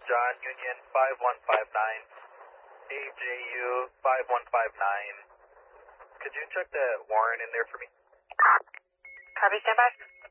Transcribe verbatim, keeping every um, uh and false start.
John Union five one five nine, A J U five one five nine. Could you check the warrant in there for me? Copy, stand by.